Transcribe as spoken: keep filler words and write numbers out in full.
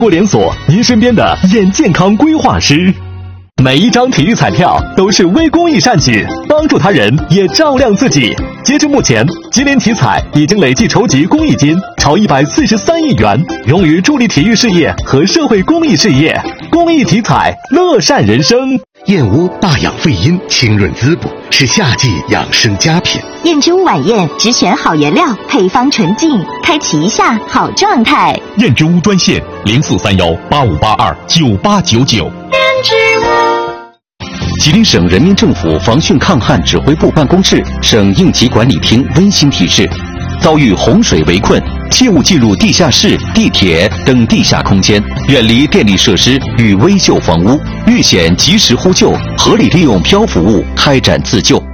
国连锁，您身边的眼健康规划师。每一张体育彩票都是微公益善举，帮助他人也照亮自己。截至目前，吉林体彩已经累计筹集公益金超一百四十三亿元，用于助力体育事业和社会公益事业。公益体彩，乐善人生。 燕窝大养肺阴，清润滋补，是夏季养生佳品。 燕之屋晚宴只选好原料，配方纯净，开启一下好状态。 燕之屋专线零四三幺八五八二九八九九。 燕之屋。 吉林省人民政府防汛抗旱指挥部办公室、省应急管理厅温馨提示：遭遇洪水围困，切勿进入地下室、地铁等地下空间，远离电力设施与危旧房屋，遇险及时呼救，合理利用漂浮物开展自救。